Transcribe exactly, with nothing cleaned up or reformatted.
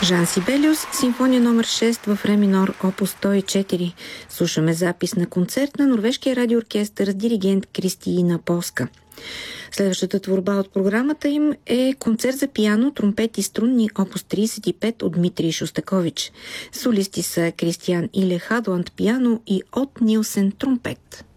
Жан Сибелиус, симфония номер шест в ре минор, опус сто и четири. Слушаме запис на концерт на Норвежкия радиооркестър с диригент Кристиина Полска. Следващата творба от програмата им е концерт за пиано, тромпет и струнни, опус тридесет и пет от Дмитрий Шостакович. Солисти са Кристиан Иле Хадланд пиано и От Нилсен тромпет.